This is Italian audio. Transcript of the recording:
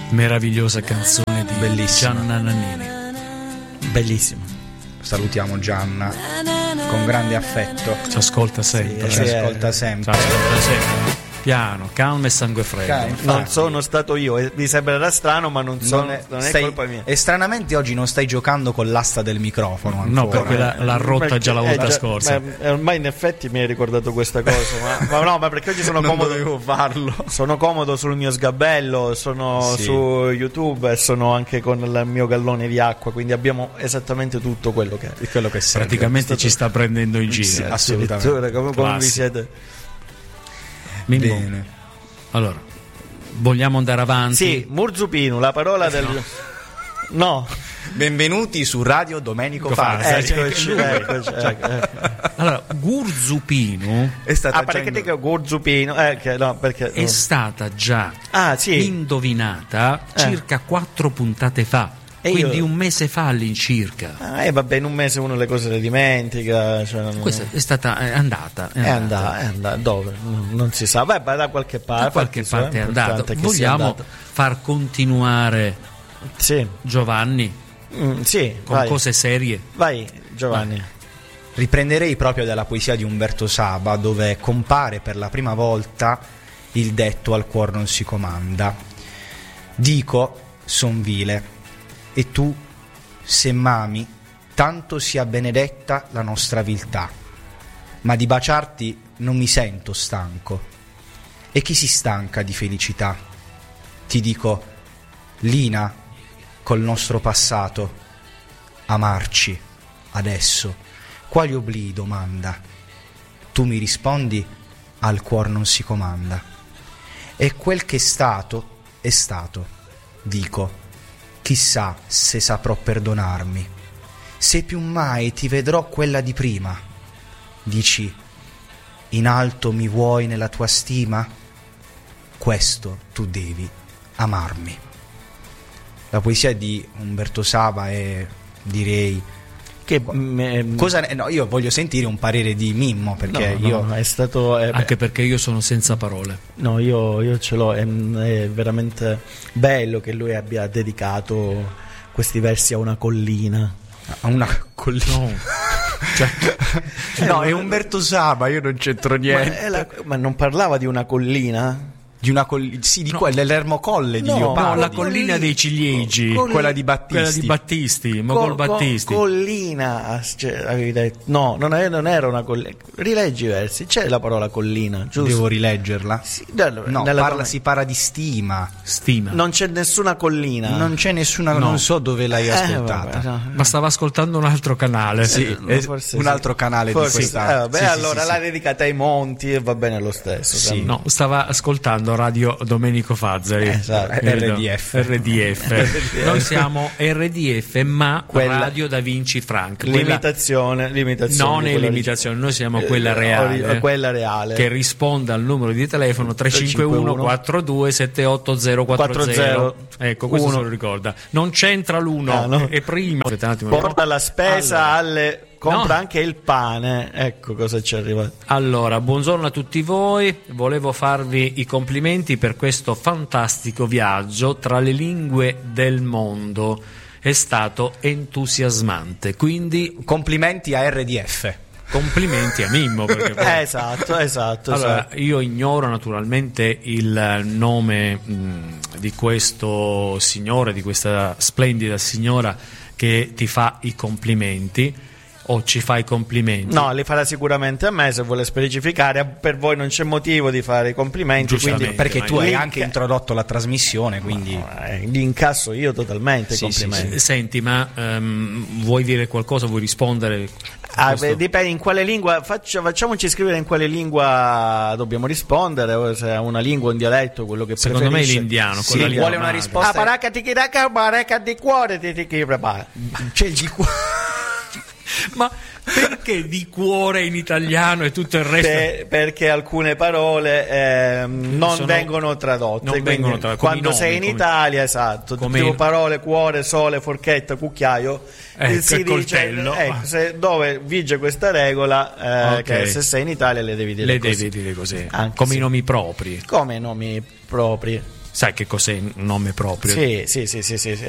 meravigliosa canzone di Bellissima. Gianna Nannini. Bellissimo. Salutiamo Gianna con grande affetto. Ci ascolta sempre. Ci ascolta sempre. Ci ascolta sempre. Piano, calmo e sangue freddo. Non sono stato io, mi sembrerà strano, ma non è colpa mia. E stranamente oggi non stai giocando con l'asta del microfono ancora. No, perché l'ha rotta già la volta scorsa. Ormai in effetti mi hai ricordato questa cosa, ma perché oggi sono non comodo. dovevo farlo. Sono comodo sul mio sgabello, sono su YouTube e sono anche con il mio gallone di acqua, quindi abbiamo esattamente tutto quello che serve. Praticamente ci sta prendendo in giro. Sì, assolutamente. Come vi siete? Mimmo. Bene. Allora, vogliamo andare avanti? Sì, Murzupino, la parola del... No. Benvenuti su Radio Domenico Fazzi. Eccoci. Allora, Gurzupino È stata perché dico Gurzupino? Perché è stata già sì. indovinata circa 4 puntate fa. Quindi un mese fa all'incirca. Vabbè, in un mese uno le cose le dimentica. Questa è andata. È andata. Dove? Non si sa. Vabbè, da qualche parte. Da qualche parte è andato. Vogliamo far continuare Giovanni? Sì. Con cose serie. Vai, Giovanni. Riprenderei proprio dalla poesia di Umberto Saba, dove compare per la prima volta il detto "al cuor non si comanda". Dico, son vile, e tu, se m'ami, tanto sia benedetta la nostra viltà, ma di baciarti non mi sento stanco. E chi si stanca di felicità? Ti dico, Lina, col nostro passato, amarci adesso, quali oblii domanda? Tu mi rispondi, al cuor non si comanda. E quel che è stato, dico, chissà se saprò perdonarmi, se più mai ti vedrò quella di prima. Dici, in alto mi vuoi nella tua stima? Questo tu devi amarmi. La poesia di Umberto Saba è, direi, che io voglio sentire un parere di Mimmo, perché è stato anche perché io sono senza parole. No, io ce l'ho. È veramente bello che lui abbia dedicato questi versi a una collina. A una collina? No, è Umberto Saba, io non c'entro niente. Ma non parlava di una collina? Di una dell'Ermocolle di Leopardi. No, la collina dei ciliegi, quella di Battisti. Quella di Battisti, Mogol Battisti. Collina, avevi detto. No, non era una collina. Rileggi i versi, c'è la parola collina, giusto? Devo rileggerla? Sì, si parla di stima. Non c'è nessuna collina. Non c'è nessuna, non so dove l'hai ascoltata. Vabbè, no. Ma stava ascoltando un altro canale. Un altro canale di questa. Allora la dedicata ai monti e va bene lo stesso. Sì. No, stava ascoltando Radio Domenico Fazzari, esatto. RDF. Noi siamo RDF, ma Radio Da Vinci Frank. Limitazione. Non è limitazione, noi siamo quella reale. Che risponde al numero di telefono 351 42 78040. Ecco, questo se lo ricorda. Non c'entra l'1, è prima. Porta la spesa compra anche il pane, ecco cosa ci arriva. Allora, buongiorno a tutti voi, volevo farvi i complimenti per questo fantastico viaggio tra le lingue del mondo, è stato entusiasmante, quindi complimenti a RDF. Complimenti a Mimmo perché esatto. Allora, io ignoro naturalmente il nome di questo signore, di questa splendida signora che ti fa i complimenti. O ci fa i complimenti? No, li farà sicuramente a me se vuole specificare. Per voi non c'è motivo di fare i complimenti, quindi, perché tu hai anche introdotto la trasmissione, quindi li incasso io totalmente i complimenti. Sì. Senti, ma vuoi dire qualcosa? Vuoi rispondere? Dipende in quale lingua. Facciamoci scrivere in quale lingua dobbiamo rispondere, o se è una lingua, un dialetto, quello che secondo preferisce. me è l'indiano. Vuole una risposta. Paracca ti chiracca, paracca di cuore ti prepara. C'è il di cuore. Ma perché di cuore in italiano e tutto il resto? Perché alcune parole non vengono tradotte. Quando sei in Italia, esatto, tipo parole cuore, sole, forchetta, cucchiaio, si dice dove vige questa regola, che se sei in Italia le devi dire così. Come i nomi propri. Come i nomi propri. Sai che cos'è il nome proprio? Sì.